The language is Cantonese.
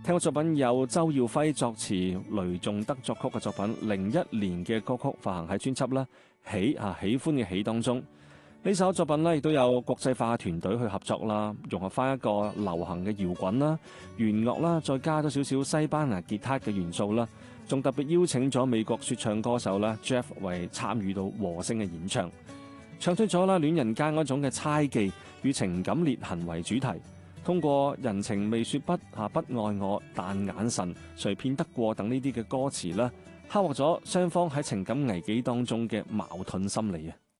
聽過作品有周耀輝作詞、雷頌德作曲嘅作品，01年嘅歌曲發行喺專輯啦喜歡嘅喜當中。呢首作品咧亦都有國際化嘅團隊去合作啦，融合翻一個流行嘅搖滾啦、弦樂啦，再加咗少少西班牙吉他嘅元素啦，仲特別邀請咗美國說唱歌手啦 Jeff 為參與到和聲嘅演唱，唱出咗啦戀人間嗰種嘅猜忌與情感裂痕為主題，通過人情未說不愛我，但眼神誰騙得過等呢啲嘅歌詞啦，刻畫咗雙方喺情感危機當中嘅矛盾心理啊！